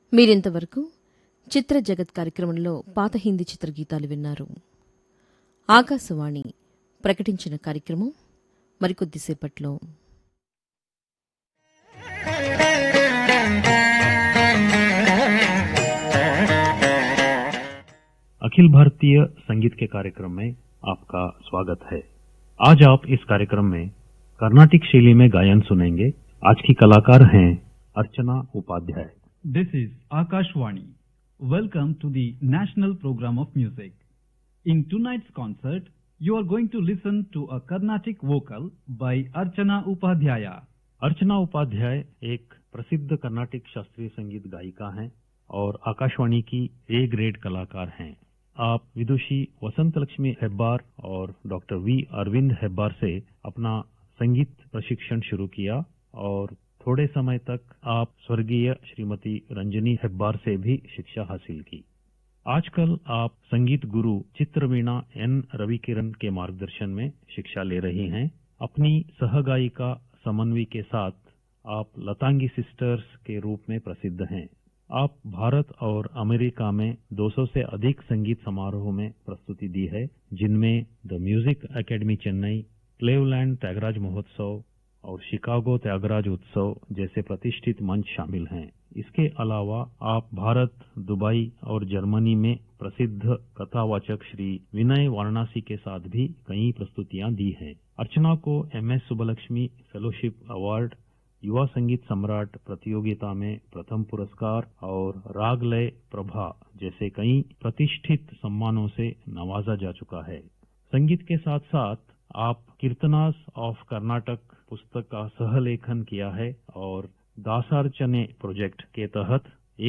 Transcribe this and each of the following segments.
మీరింతవరకు చిత్ర జగత్ కార్యక్రమంలో పాత హిందీ చిత్రగీతాలు విన్నారు. ఆకాశవాణి ప్రకటించిన కార్యక్రమం మరికొద్దిసేపట్లో. अखिल भारतीय संगीत के कार्यक्रम में आपका स्वागत है. आज आप इस कार्यक्रम में कर्नाटिक शैली में गायन सुनेंगे. आज की कलाकार हैं अर्चना Upadhyay. This is Akashvani. Welcome to the National Program of Music. In tonight's concert, you are going to listen to a Carnatic vocal by Archana Upadhyaya. अर्चना उपाध्याय एक प्रसिद्ध कर्नाटिक शास्त्रीय संगीत गायिका हैं और आकाशवाणी की ए ग्रेड कलाकार हैं. आप विदुषी वसंत लक्ष्मी हेब्बार और डॉक्टर वी अरविंद हेब्बार से अपना संगीत प्रशिक्षण शुरू किया और थोड़े समय तक आप स्वर्गीय श्रीमती रंजनी हेब्बार से भी शिक्षा हासिल की. आजकल आप संगीत गुरु चित्रवीणा एन रविकिरण के मार्गदर्शन में शिक्षा ले रही हैं. अपनी सहगायिका समन्वी के साथ आप लतांगी सिस्टर्स के रूप में प्रसिद्ध हैं. आप भारत और अमेरिका में 200 से अधिक संगीत समारोह में प्रस्तुति दी है, जिनमें the music academy Chennai, Cleveland Tyagaraja महोत्सव और शिकागो त्यागराज उत्सव जैसे प्रतिष्ठित मंच शामिल हैं. इसके अलावा आप भारत, दुबई और जर्मनी में प्रसिद्ध कथावाचक श्री विनय वाराणसी के साथ भी कई प्रस्तुतियां दी हैं. अर्चना को MS सुब्बलक्ष्मी फेलोशिप अवार्ड, युवा संगीत सम्राट प्रतियोगिता में प्रथम पुरस्कार और रागलय प्रभा जैसे कई प्रतिष्ठित सम्मानों से नवाजा जा चुका है. संगीत के साथ साथ आप कीर्तनास ऑफ कर्नाटक पुस्तक का सहलेखन किया है और दासार्चने प्रोजेक्ट के तहत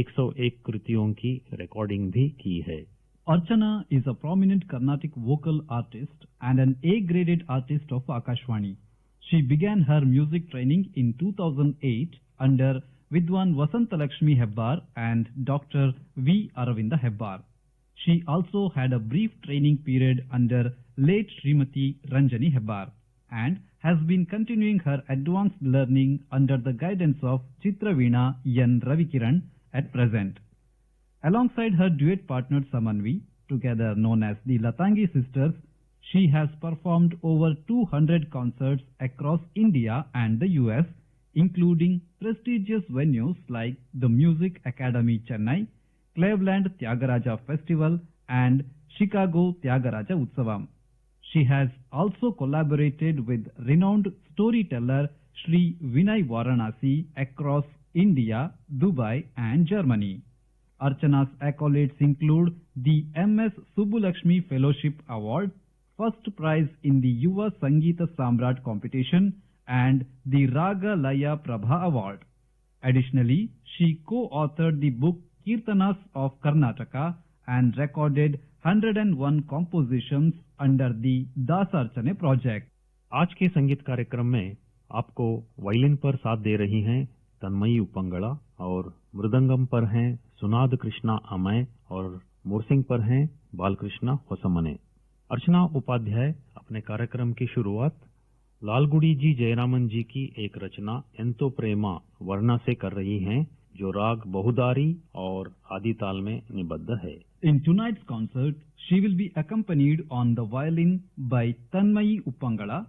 101 कृतियों की रिकॉर्डिंग भी की है. Archana is a prominent Carnatic vocal artist and an A-graded artist of Akashvani. She began her music training in 2008 under Vidwan Vasantalakshmi Hebbar and Dr. V. Aravinda Hebbar. She also had a brief training period under late Srimati Ranjani Hebbar and has been continuing her advanced learning under the guidance of Chitraveena N. Ravikiran at present. Alongside her duet partner Samanvi, together known as the Latangi Sisters, she has performed over 200 concerts across India and the US, including prestigious venues like the Music Academy Chennai, Cleveland Tyagaraja Festival, and Chicago Tyagaraja Utsavam. She has also collaborated with renowned storyteller Sri Vinay Varanasi across India, Dubai, and Germany. Archana's accolades include the MS Subbulakshmi Fellowship Award, first prize in the Yuva Sangeeta Samrat competition, and the Raga Laya Prabha Award. Additionally, she co-authored the book Kirtanas of Karnataka and recorded 101 compositions under the Dasarchane project. आज के संगीत कार्यक्रम में आपको violin पर साथ दे रही हैं तन्मयी उपंगड़ा और मृदंगम पर हैं सुनाद कृष्णा अमय और मोरसिंग पर हैं बालकृष्णा होसमने. अर्चना उपाध्याय अपने कार्यक्रम की शुरुआत लालगुड़ी जी जयरामन जी की एक रचना एंतो प्रेमा वर्णा से कर रही हैं, जो राग बहुदारी और आदि ताल में निबद्ध है. In tonight's concert, she will be accompanied on the violin by Tanmayi Uppangala,